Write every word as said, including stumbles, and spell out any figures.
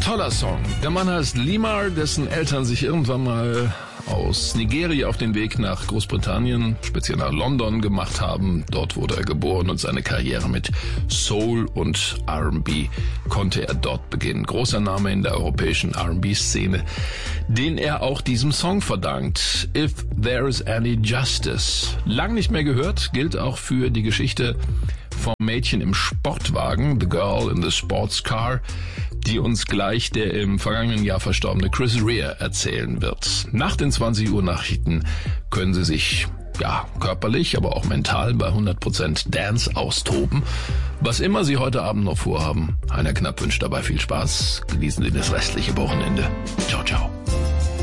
Toller Song. Der Mann heißt Limar, dessen Eltern sich irgendwann mal aus Nigeria auf den Weg nach Großbritannien, speziell nach London, gemacht haben. Dort wurde er geboren und seine Karriere mit Soul und R and B konnte er dort beginnen. Großer Name in der europäischen R and B-Szene, den er auch diesem Song verdankt. If There's Any Justice. Lang nicht mehr gehört, gilt auch für die Geschichte vom Mädchen im Sportwagen, The Girl in the Sports Car, die uns gleich der im vergangenen Jahr verstorbene Chris Rea erzählen wird. Nach den zwanzig Uhr Nachrichten können Sie sich, ja, körperlich, aber auch mental bei hundert Prozent Dance austoben. Was immer Sie heute Abend noch vorhaben, Heiner Knapp wünscht dabei viel Spaß. Genießen Sie das restliche Wochenende. Ciao, ciao.